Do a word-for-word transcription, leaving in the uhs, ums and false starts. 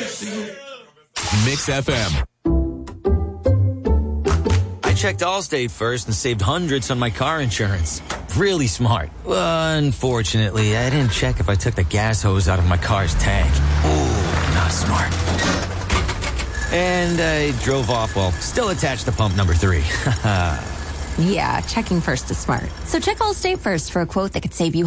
Mix F M. I checked Allstate first and saved hundreds on my car insurance. Really smart. Unfortunately, I didn't check if I took the gas hose out of my car's tank. Ooh, not smart. And I drove off while still attached to pump number three. Yeah, checking first is smart. So check Allstate first for a quote that could save you